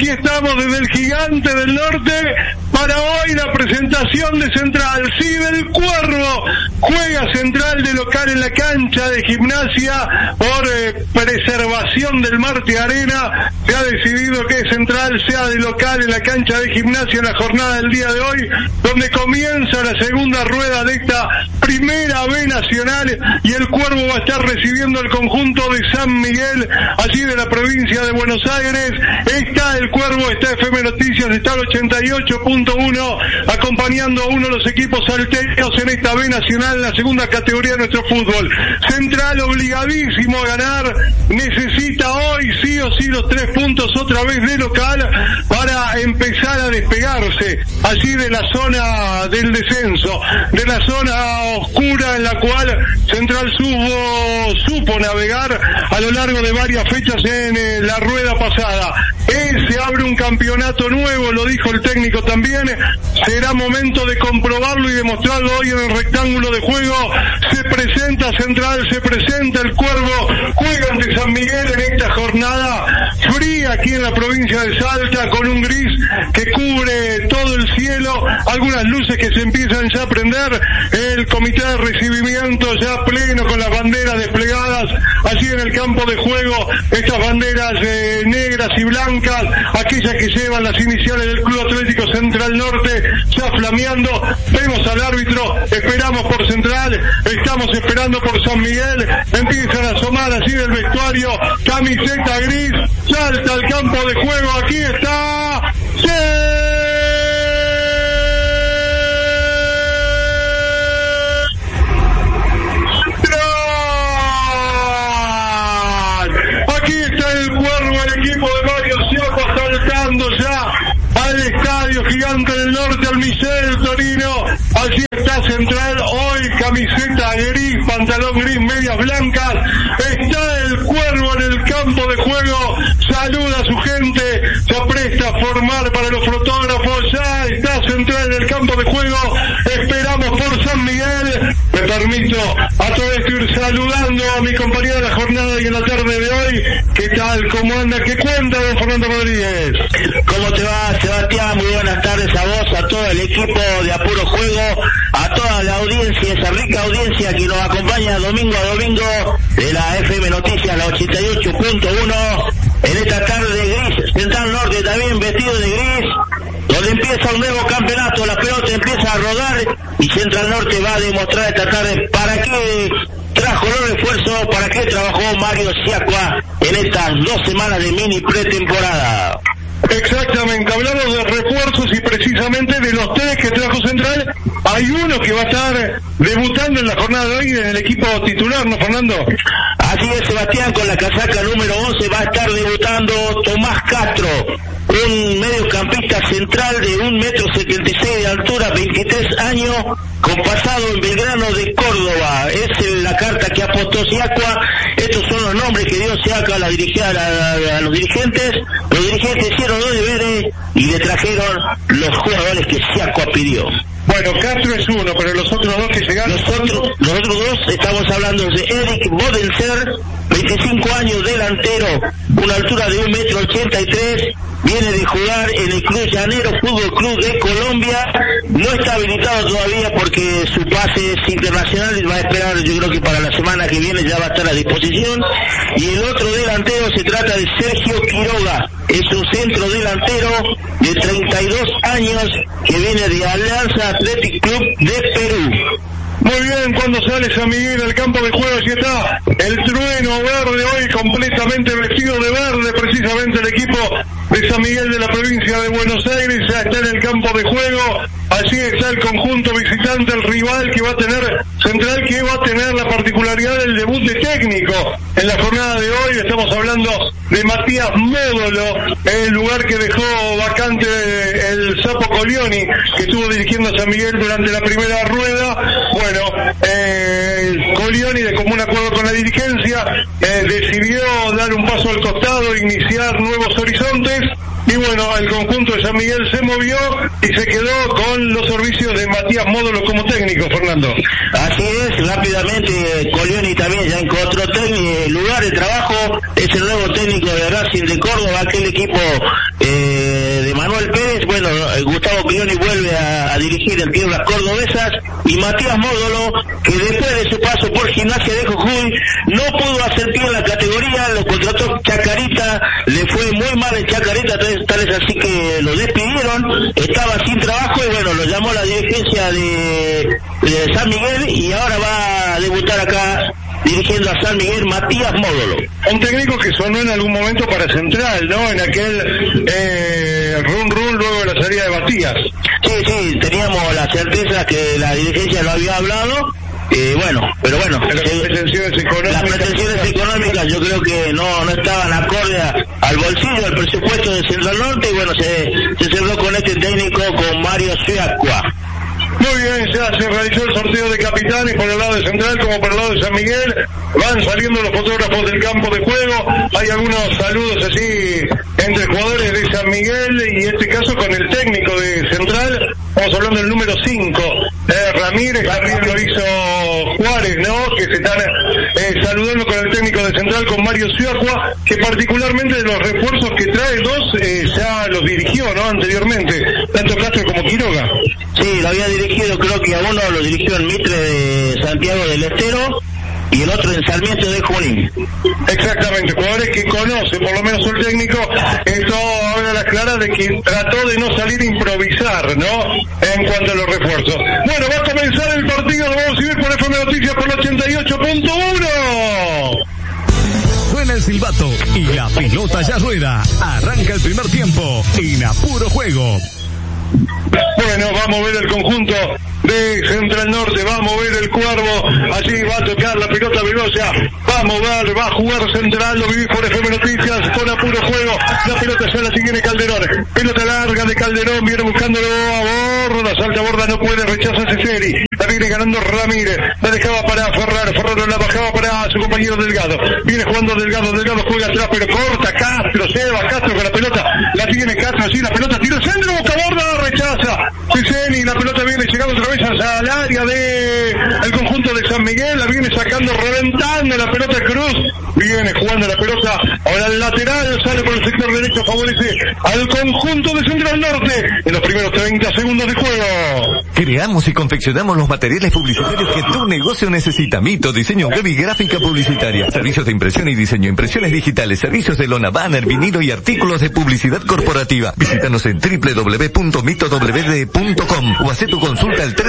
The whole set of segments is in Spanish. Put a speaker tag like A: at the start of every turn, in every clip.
A: aquí estamos desde el Gigante del Norte para hoy la presentación de Central. Sí, del Cuervo. Juega Central de local en la cancha de Gimnasia por preservación del Marte Arena. Se ha decidido que Central sea de local en la cancha de Gimnasia en la jornada del día de hoy, donde comienza la segunda rueda de esta primera B nacional, y el Cuervo va a estar recibiendo el conjunto de San Miguel, allí de la provincia de Buenos Aires. Está el Cuervo, está FM Noticias, está el 88.1, acompañando a uno de los equipos salteños en esta B nacional, en la segunda categoría de nuestro fútbol. Central obligadísimo a ganar, necesita hoy sí o sí los 3 puntos otra vez de local para empezar a despegarse allí de la zona del descenso, de la zona oscura en la cual Central supo navegar a lo largo de varias fechas en la rueda pasada. Se abre un campeonato nuevo, lo dijo el técnico también. Será momento de comprobarlo y demostrarlo hoy en el rectángulo de juego. Se presenta Central, se presenta el Cuervo, juega ante San Miguel en esta jornada fría aquí en la provincia de Salta, con un gris que cubre todo el cielo, algunas luces que se empiezan ya a prender, el comité de recibimiento ya pleno con las banderas desplegadas allí en el campo de juego, estas banderas negras y blancas, aquellas que llevan las iniciales del Club Atlético Central Norte, ya flameando. Vemos al árbitro, esperamos por Central, estamos esperando por San Miguel, empiezan a asomar allí del vestuario, camiseta gris, salta al campo de juego, aquí está el Cuervo, el equipo de Mario Siaco, saltando ya al estadio Gigante del Norte, al Michel Torino. Allí está Central, hoy camiseta gris, pantalón gris, medias blancas. Está el Cuervo en el campo de juego, saluda a su gente, se apresta a formar para los fotógrafos. Ya está Central en el campo de juego, esperamos por San Miguel. Me permito a todo esto ir saludando a mi compañera de la jornada y en la tarde de hoy. ¿Qué tal? ¿Cómo anda? ¿Qué cuenta, don Fernando Rodríguez?
B: ¿Cómo te va, Sebastián? Muy buenas tardes a vos, a todo el equipo de Apuro Juego, a toda la audiencia, esa rica audiencia que nos acompaña domingo a domingo de la FM Noticias, la 88.1, en esta tarde de gris. Central Norte también vestido de gris, donde empieza un nuevo campeonato, la pelota empieza a rodar y Central Norte va a demostrar esta tarde para qué trajo los refuerzos, para qué trabajó Mario Siacua en estas 2 semanas de mini pretemporada.
A: Exactamente, hablamos de refuerzos y precisamente de los 3 que trajo Central. Hay uno que va a estar debutando en la jornada de hoy en el equipo titular, ¿no, Fernando?
B: Así es, Sebastián, con la casaca número 11 va a estar debutando Tomás Castro, un mediocampista central de 1,76 m de altura, 23 años, con pasado en Belgrano de Córdoba. Es la carta que apostó Siacua. Estos son los nombres que dio Siacua a los dirigentes. Los dirigentes hicieron los deberes y le trajeron los jugadores que Siacua pidió.
A: Bueno, Castro es uno, pero los otros 2 que llegaron...
B: Los otros 2, estamos hablando de Eric Bodenser, 25 años, delantero, una altura de 1,83 m, viene de jugar en el Club Llanero Fútbol Club de Colombia, no está habilitado todavía porque su pase es internacional y va a esperar, yo creo que para la semana que viene ya va a estar a disposición. Y el otro delantero se trata de Sergio Quiroga, es un centro delantero de 32 años que viene de Alianza Athletic Club de Perú.
A: Muy bien, cuando sale San Miguel al campo de juego, allí está el trueno verde, hoy completamente vestido de verde, precisamente el equipo de San Miguel de la provincia de Buenos Aires, ya está en el campo de juego. Allí está el conjunto visitante, el rival que va a tener Central, que va a tener la particularidad del debut de técnico en la jornada de hoy. Estamos hablando de Matías Módolo, el lugar que dejó vacante el Sapo Colioni, que estuvo dirigiendo a San Miguel durante la primera rueda. Bueno, Colioni, de común acuerdo con la dirigencia, decidió dar un paso al costado, iniciar nuevos horizontes. Y bueno, el conjunto de San Miguel se movió y se quedó con los servicios de Matías Módolo como técnico, Fernando.
B: Así es, rápidamente Colioni también ya encontró lugar de trabajo, es el nuevo técnico de Racing de Córdoba, aquel equipo de Manuel Pérez. Bueno, Gustavo Colioni vuelve a dirigir el Tierras Cordobesas, y Matías Módolo, que después de su paso por Gimnasia de Jujuy no pudo hacer pie en la categoría, lo contrató Chacarita, le fue muy mal en Chacarita, tal es así que lo despidieron, estaba sin trabajo y bueno, lo llamó la dirigencia de San Miguel, y ahora va a debutar acá dirigiendo a San Miguel Matías Módolo.
A: Un técnico que sonó en algún momento para Central, ¿no? En aquel run luego de la salida de Matías.
B: Sí, teníamos la certeza que la dirigencia lo había hablado. Bueno,
A: las pretensiones
B: económicas yo creo que no estaban acorde al bolsillo, al presupuesto de Central Norte, y bueno, se cerró con este técnico, con Mario Suiacua.
A: Muy bien, ya se realizó el sorteo de capitanes por el lado de Central como por el lado de San Miguel. Van saliendo los fotógrafos del campo de juego. Hay algunos saludos así entre jugadores de San Miguel, y en este caso con el técnico de Central. Estamos hablando del número 5, Ramírez. También lo hizo Juárez, ¿no? Que se están saludando con el técnico de Central, con Mario Suiacua, que particularmente de los refuerzos que trae dos, ya los dirigió, ¿no? Anteriormente, tanto Castro como Quiroga.
B: Sí, lo había dirigido, creo que a uno lo dirigió en Mitre de Santiago del Estero y el otro en Sarmiento de Junín.
A: Exactamente, jugadores que conoce por lo menos el técnico. Esto habla a las claras de que trató de no salir a improvisar, ¿no? En cuanto a los refuerzos. Bueno, va a comenzar el partido, lo vamos a ver por FM Noticias por el 88.1.
C: Suena el silbato y la pelota ya rueda. Arranca el primer tiempo en Apuro Juego.
A: Bueno, va a mover el conjunto de Central Norte, va a mover el Cuervo, allí va a tocar la pelota Velosa, va a mover, va a jugar Central, lo vivís por FM Noticias, con Apuro Juego, la pelota ya la tiene Calderón, pelota larga de Calderón, viene buscándolo a Borda, salta Borda, no puede, rechaza Ceseri, la viene ganando Ramírez, la dejaba para Ferraro la bajaba para su compañero Delgado, viene jugando Delgado juega atrás, pero corta, Castro, se va Castro con la pelota, la tiene Castro, así la pelota, tira el centro, busca Borda, rechaza Ceseni, la pelota viene llegando otra vez al área de el conjunto de San Miguel, la viene sacando, reventando la pelota Cruz, viene jugando la pelota ahora al lateral, sale por el sector derecho, favorece al conjunto de Central Norte en los primeros 30 segundos de juego.
C: Creamos y confeccionamos los materiales publicitarios que tu negocio necesita. Mito, diseño web y gráfica publicitaria, servicios de impresión y diseño, impresiones digitales, servicios de lona, banner, vinilo y artículos de publicidad corporativa. Visítanos en www.mitowd.com o haz tu consulta al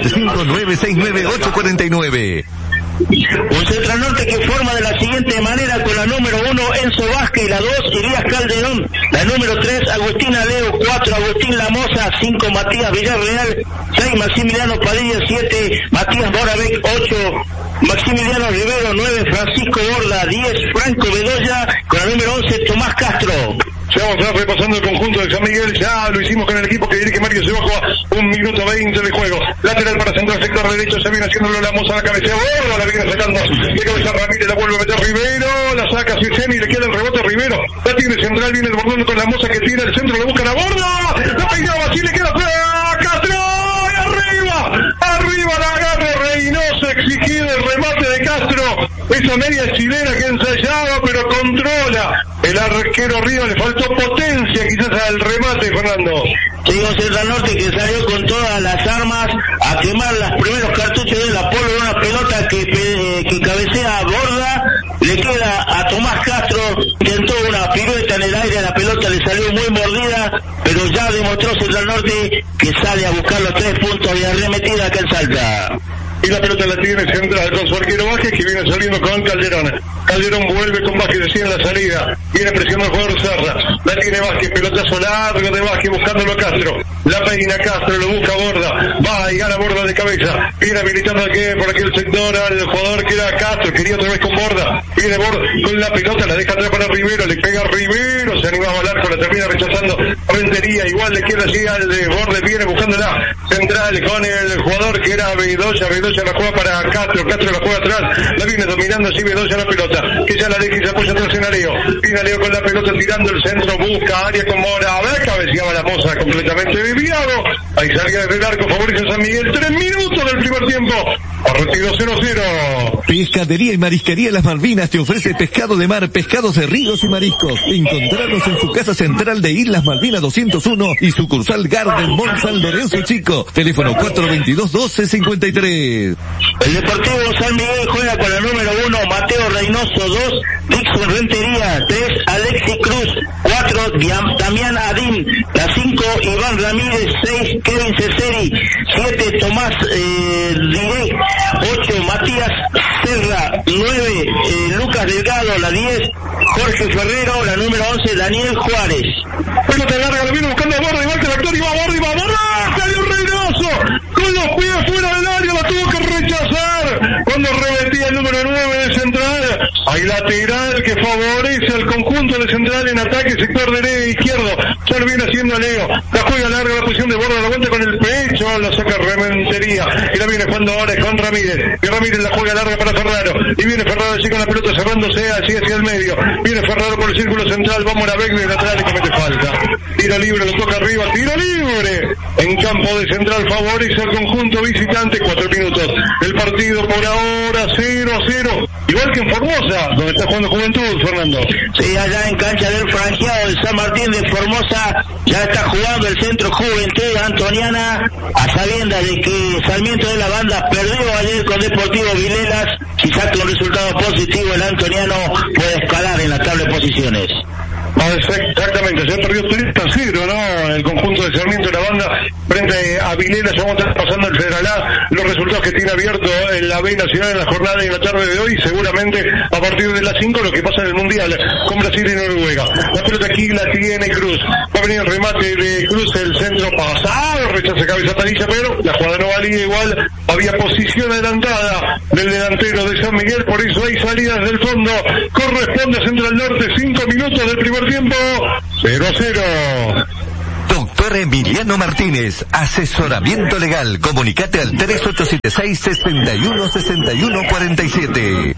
C: 3875-969-849.
B: Un Central Norte que forma de la siguiente manera, con la número 1 Enzo Vázquez, la 2 Elías Calderón, la número 3 Agustina Leo, 4 Agustín Lamosa, 5 Matías Villarreal, 6 Maximiliano Padilla, 7 Matías Moravec, 8 Maximiliano Rivero, 9 Francisco Borda, 10 Franco Bedoya, con la número 11 Tomás Castro.
A: Ya vamos a estar repasando el conjunto de San Miguel, ya lo hicimos con el equipo que dirige Mario Cebajo, 1 minuto 20 de juego, lateral para Central, sector derecho, se viene haciéndolo la moza a la cabeza, Borda la viene sacando, de cabeza Ramírez, la vuelve a meter Rivero, la saca Ceseni, le queda el rebote Rivero, la tiene Central, viene desbordando con la moza que tira el centro, le busca la Borda, la peinaba, así le queda Castro, y arriba la agarre Reynoso, exigido el remate de Castro, esa media chilena que ensayaba, pero controla el arquero Río, le faltó potencia quizás al remate, Fernando.
B: Sí, un Central Norte que salió con todas las armas a quemar los primeros cartuchos de la polo, de una pelota que cabecea a Borda, le queda a Tomás Castro, intentó una pirueta en el aire, la pelota le salió muy mordida, pero ya demostró Central Norte que sale a buscar los 3 puntos de arremetida acá en Salta.
A: Y la pelota la tiene Central con su arquero Vázquez, que viene saliendo con Calderón. Calderón vuelve con Vázquez así en la salida. Viene presionando el jugador Serra. La tiene Vázquez, pelotazo largo de Vázquez buscándolo a Castro. La peina Castro, lo busca Borda. Va y gana Borda de cabeza. Viene habilitando por aquel sector al jugador que era Castro. Quería otra vez con Borda. Viene Borda con la pelota, la deja atrás para Rivero. Le pega Rivero, se animaba al arco, la termina rechazando Rentería. Igual le queda así al de Borda. Viene buscándola Central con el jugador que era Bedoya Bedoya la juega para Castro la juega atrás, la viene dominando así Bedoya la pelota, que ya la deja y se apoya atrás en Aleo, viene Aleo con la pelota tirando el centro, busca área con Mora, a ver, cabeceaba la moza completamente desviado, ahí salía desde el arco, favorece a San Miguel, 3 minutos del primer tiempo, partido 0-0.
C: Pescadería y Marisquería Las Malvinas te ofrece pescado de mar, pescados de ríos y mariscos. Encontrarlos en su casa central de Islas Malvinas 201 y sucursal Garden Mall San Lorenzo Chico. Teléfono 422-1253.
B: El Deportivo San Miguel juega con la número 1, Mateo Reynoso, 2, Dixon Rentería, 3, Alexis Cruz, 4, Damián Adín, la 5, Iván Ramírez, 6, Kevin Ceseri, 7, Tomás Diré, 8, Matías Serra, 9, Lucas Delgado, la 10, Jorge Ferrero, la número 11, Daniel Juárez.
A: Pelota larga, lo viene buscando a Borda, igual que el actor, y va Borda, salió Reynoso, con los pies fuera del área, la tuvo que rechazar, cuando revertía el número 9 de Central, hay lateral que favorece al conjunto de Central en ataque, sector derecho izquierdo, ya lo viene haciendo Leo, la juega larga, la posición de Borda, la aguanta con el pecho, la saca Rementería, y la viene jugando ahora con Ramírez, y Ramírez la juega larga para Ferraro, y viene Ferraro así con la pelota cerrándose así hacia el medio, viene Ferraro por el círculo central, vamos a Beck de lateral y comete falta, tiro libre, lo toca arriba, tiro libre, en campo de Central favorece al conjunto visitante, 4 minutos, el partido por ahora 0-0, igual que en Formosa, donde está jugando Juventud, Fernando.
B: Sí, allá en cancha del franqueado de San Martín de Formosa, ya está jugando el centro Juventud Antoniana, a sabiendas de que Sarmiento de la Banda perdió ayer con Deportivo Vilelas, si saca un resultado positivo el antoniano puede escalar en la tabla de posiciones.
A: Exactamente, se ha perdido 3-0, ¿no? El conjunto de Sarmiento de la Banda frente a Vilelas. Vamos a estar pasando el Federal A, los resultados que tiene abierto en la B Nacional en la jornada y en la tarde de hoy, seguramente a partir de las 5 lo que pasa en el Mundial con Brasil y Noruega. La pelota aquí la tiene Cruz, va a venir el remate de Cruz, el centro pasado, rechaza cabeza Padilla, pero la jugada no valía igual, había posición adelantada del delantero de San Miguel, por eso hay salidas del fondo, corresponde a Central Norte, 5 minutos del primer tiempo, 0-0.
C: Doctor Emiliano Martínez, asesoramiento legal. Comunicate al 3886-616147.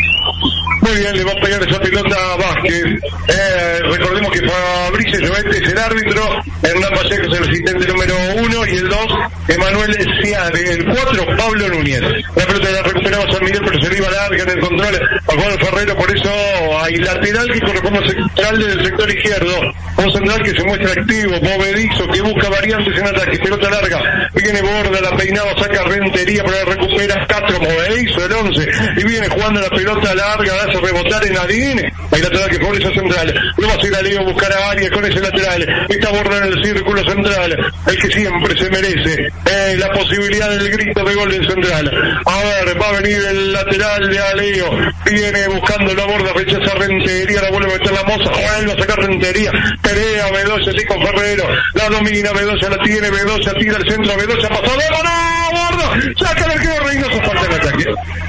A: Muy bien, le va a pegar esa pelota a Vázquez. Recordemos que Fabricio Llobete es el árbitro, Hernán Vallejo es el asistente número 1 y el 2, Emanuel Ciade, el 4, Pablo Núñez. La pelota la recuperaba San Miguel, pero se le iba larga en el control a Juan Ferrero, por eso hay lateral que corresponde al central del sector izquierdo. Un central que se muestra activo, movedizo, que busca variantes en ataque, pelota larga, viene Borda, la peinada, saca Rentería, pero la recupera Castro, movedizo el 11, y viene jugando la pelota larga, hace rebotar en Adín, hay lateral que favorece a Central, lo va a hacer a Leo buscar a Arias con ese lateral, está Borda en el círculo central, el que siempre se merece, la posibilidad del grito de gol en Central. A ver, va a venir el lateral de Aleo, viene buscando la Borda, rechaza Rentería, la vuelve a meter la moza, vuelve a sacar Rentería, pelea Bedoya así con Ferrero, la domina Bedoya, la tiene Bedoya, tira el centro, Bedoya pasó, ¡no! Borda, saca el arquero Reynoso, falta el ataque.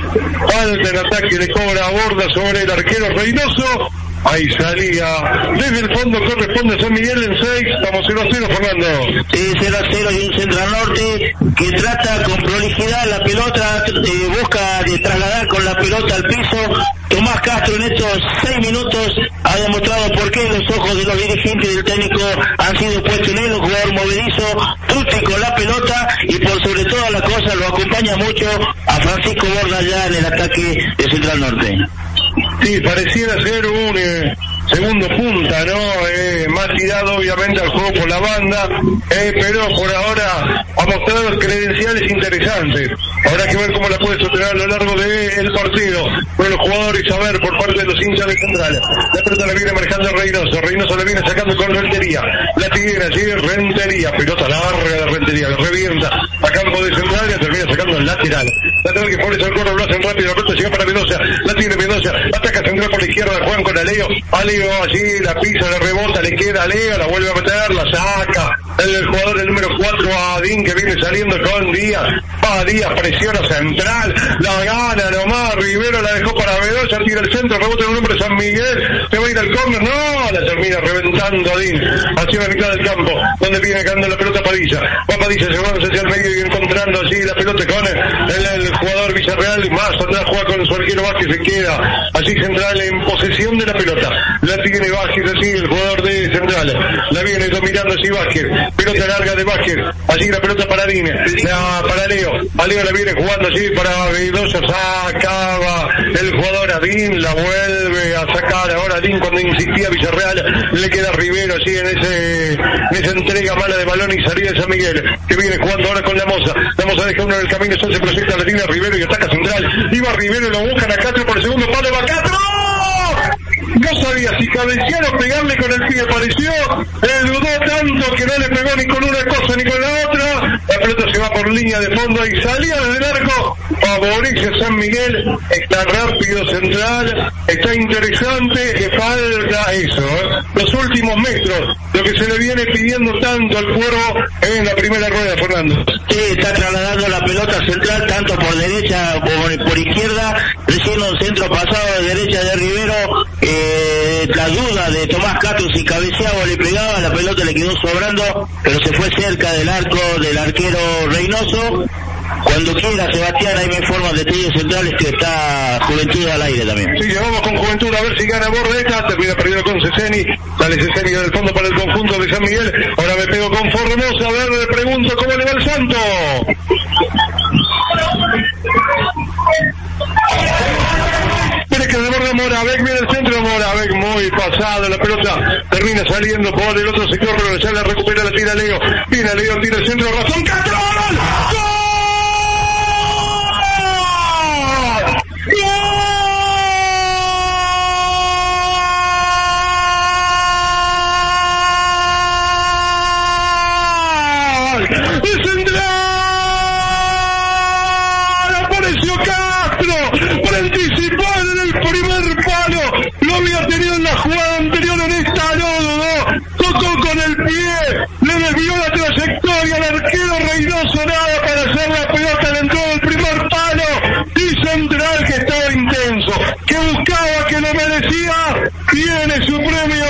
A: Falta el ataque, le cobra a Borda sobre el arquero Reynoso. Ahí salía desde el fondo, corresponde a San Miguel en 6, estamos 0-0, Fernando.
B: Sí, 0-0 y un Central Norte que trata con prolijidad la pelota, busca de trasladar con la pelota al piso. Tomás Castro en estos 6 minutos ha demostrado por qué los ojos de los dirigentes y del técnico han sido puestos en él, un jugador movedizo, Tuti con la pelota y por sobre todas las cosas lo acompaña mucho a Francisco Borda ya en el ataque de Central Norte.
A: Sí, pareciera ser un segundo punta, ¿no? Más tirado obviamente al juego por la banda, pero por ahora ha mostrado credenciales interesantes. Habrá que ver cómo la puede sostener a lo largo del partido. Por los jugadores, a ver, por parte de los hinchas de Central. La pelota la viene marcando Reynoso. Reynoso la viene sacando con Rentería. La tiene allí Rentería. Pelota larga de Rentería. Lo revienta a campo de Central y termina sacando el lateral. Lateral que pone el corro, lo hacen rápido. La pelota llega para Bedoya. La tiene Bedoya. Ataca Central por la izquierda. Juegan con Aleo. Aleo allí la pisa, la rebota, le queda a Aleo. La vuelve a meter, la saca. El jugador del número 4, Adín, que viene saliendo con Díaz. Va Díaz, presiona Central, la gana nomás, Rivero la dejó para Bedoya, tira el centro, rebota en el número San Miguel, se va a ir el córner, no, la termina reventando Adín hacia la mitad del campo, donde viene ganando la pelota Padilla. Va Padilla, se va hacia el medio y encontrando así la pelota con el jugador Villarreal, más atrás juega con su arquero Vázquez, se queda así Central en posesión de la pelota. La tiene Vázquez así, el jugador de Central. La viene dominando así Vázquez. Pelota larga de Vázquez. Allí la pelota para Adín. Para Leo. A Leo la viene jugando así para Veidosa. Sacaba el jugador Adín. La vuelve a sacar ahora Adín cuando insistía Villarreal. Le queda Rivero así en esa entrega mala de balón y salida de San Miguel. Que viene jugando ahora con la Moza. La Moza deja uno en el camino. Se proyecta, la tiene Rivero y ataca Central. Iba Rivero y lo buscan a Castro por el segundo palo. Va Castro. No sabía si cabecear o pegarle con el pie, pareció, dudó tanto que no le pegó ni con una cosa ni con la otra. La pelota se va por línea de fondo y salía desde el arco, favorece a San Miguel. Está rápido Central, está interesante, que falta eso, los últimos metros, lo que se le viene pidiendo tanto al Cuervo en la primera rueda, Fernando.
B: Sí, está trasladando la pelota Central tanto por derecha como por izquierda, recién un centro pasado de derecha de Rivero, la duda de Tomás Castro si cabeceaba o le pegaba, la pelota le quedó sobrando, pero se fue cerca del arco del arquero Reynoso. Cuando quiera, Sebastián, ahí me informan de Tellos Centrales que está Juventud al aire también.
A: Sí, llevamos con Juventud a ver si gana Bordeta, termina perdiendo con Ceseni, sale Ceseni del fondo para el conjunto de San Miguel, ahora me pego con Formosa, a ver, le pregunto cómo le va el Santo. Tiene que desborda Moravec, viene el centro, Moravec muy pasado, la pelota termina saliendo por el otro sector, pero ya la recupera, la tira Leo, viene Leo, tira el centro, razón, Castro, ¡gol! ¡Gol! Había tenido en la jugada anterior en esta, no dudó, tocó con el pie, le desvió la trayectoria al arquero Reynoso, nada para hacer la pelota, le entró del primer palo, y Central que estaba intenso, que buscaba, que lo merecía, tiene su premio